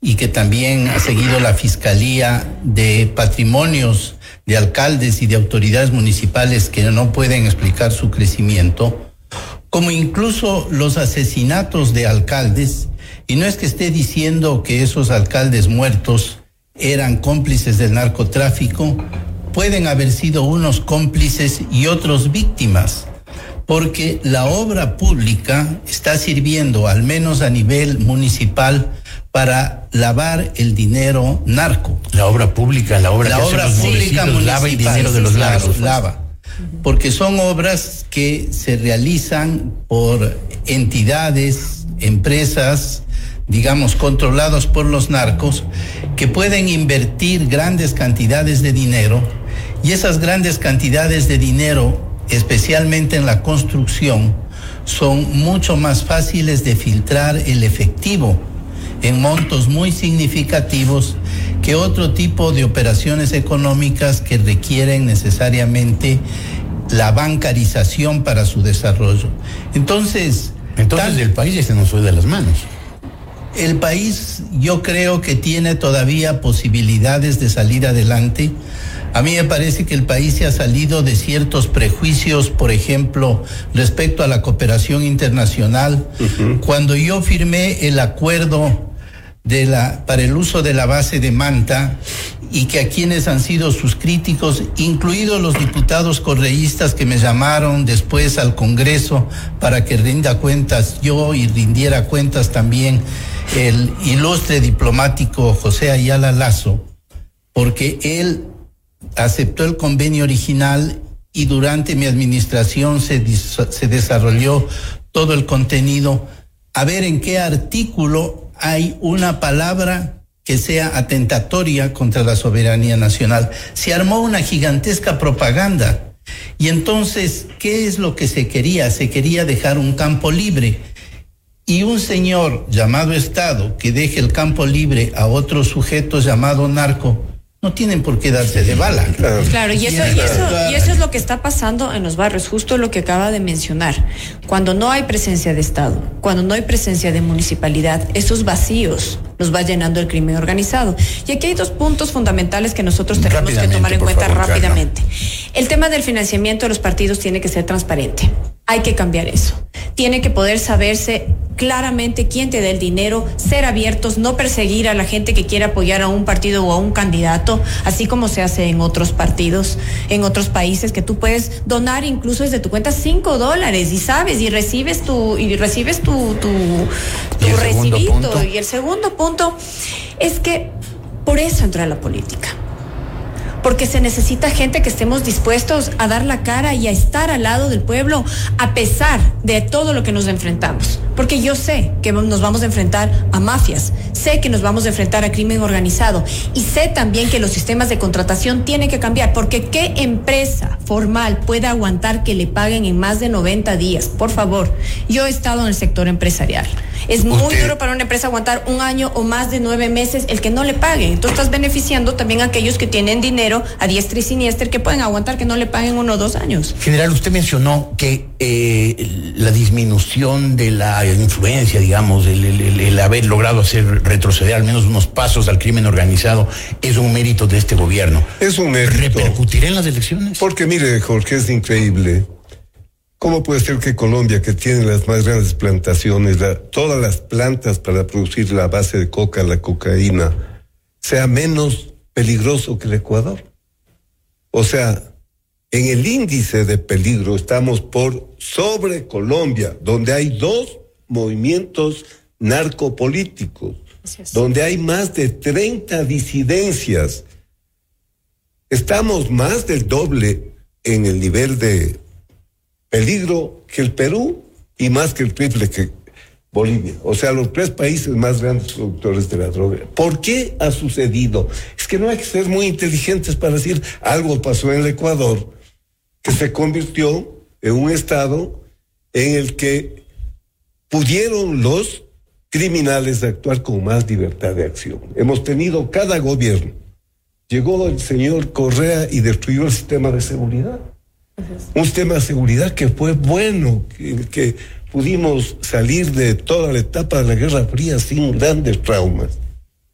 y que también ha seguido la Fiscalía de Patrimonios de alcaldes y de autoridades municipales que no pueden explicar su crecimiento, como incluso los asesinatos de alcaldes, y no es que esté diciendo que esos alcaldes muertos eran cómplices del narcotráfico, pueden haber sido unos cómplices y otros víctimas, porque la obra pública está sirviendo, al menos a nivel municipal, para lavar el dinero narco. La obra pública municipal lava el dinero de los narcos. Lava. Porque son obras que se realizan por entidades, empresas, digamos, controlados por los narcos, que pueden invertir grandes cantidades de dinero, y esas grandes cantidades de dinero, especialmente en la construcción, son mucho más fáciles de filtrar el efectivo en montos muy significativos que otro tipo de operaciones económicas que requieren necesariamente la bancarización para su desarrollo. Entonces el país ya se nos fue de las manos. El país, yo creo que tiene todavía posibilidades de salir adelante. A mí me parece que el país se ha salido de ciertos prejuicios, por ejemplo, respecto a la cooperación internacional. Cuando yo firmé el acuerdo para el uso de la base de Manta, y que a quienes han sido sus críticos, incluidos los diputados correístas que me llamaron después al Congreso para que rinda cuentas yo y rindiera cuentas también el ilustre diplomático José Ayala Lazo, porque él aceptó el convenio original y durante mi administración se desarrolló todo el contenido, a ver en qué artículo hay una palabra que sea atentatoria contra la soberanía nacional. Se armó una gigantesca propaganda. Y entonces, ¿qué es lo que se quería? Se quería dejar un campo libre. Y un señor llamado Estado que deje el campo libre a otros sujetos llamado narco, no tienen por qué darse de bala. Claro, y eso es lo que está pasando en los barrios, justo lo que acaba de mencionar. Cuando no hay presencia de Estado, cuando no hay presencia de municipalidad, esos vacíos los va llenando el crimen organizado. Y aquí hay dos puntos fundamentales que nosotros tenemos que tomar en cuenta rápidamente. El tema del financiamiento de los partidos tiene que ser transparente. Hay que cambiar eso. Tiene que poder saberse claramente quién te da el dinero, ser abiertos, no perseguir a la gente que quiere apoyar a un partido o a un candidato, así como se hace en otros partidos, en otros países, que tú puedes donar incluso desde tu cuenta $5 y sabes, y recibes tu recibito. Y el segundo punto es que por eso entra a la política. Porque se necesita gente que estemos dispuestos a dar la cara y a estar al lado del pueblo a pesar de todo lo que nos enfrentamos. Porque yo sé que nos vamos a enfrentar a mafias, sé que nos vamos a enfrentar a crimen organizado y sé también que los sistemas de contratación tienen que cambiar, porque ¿qué empresa formal puede aguantar que le paguen en más de 90 días? Por favor, yo he estado en el sector empresarial. Es muy duro para una empresa aguantar un año o más de 9 meses el que no le paguen. Tú estás beneficiando también a aquellos que tienen dinero a diestra y siniestra que pueden aguantar que no le paguen 1 o 2 años. General, usted mencionó que la disminución de la influencia, digamos, el haber logrado hacer retroceder al menos unos pasos al crimen organizado es un mérito de este gobierno. Es un mérito. ¿Repercutirá en las elecciones? Porque mire, Jorge, es increíble. ¿Cómo puede ser que Colombia, que tiene las más grandes plantaciones, todas las plantas para producir la base de coca, la cocaína, sea menos peligroso que el Ecuador? O sea, en el índice de peligro estamos por sobre Colombia, donde hay 2 movimientos narcopolíticos, donde hay más de 30 disidencias. Estamos más del doble en el nivel de peligro que el Perú y más que el triple que Bolivia. O sea, los 3 países más grandes productores de la droga. ¿Por qué ha sucedido? Es que no hay que ser muy inteligentes para decir algo pasó en el Ecuador, que se convirtió en un estado en el que pudieron los criminales actuar con más libertad de acción. Hemos tenido cada gobierno. Llegó el señor Correa y destruyó el sistema de seguridad. Un sistema de seguridad que fue bueno, que pudimos salir de toda la etapa de la Guerra Fría sin grandes traumas.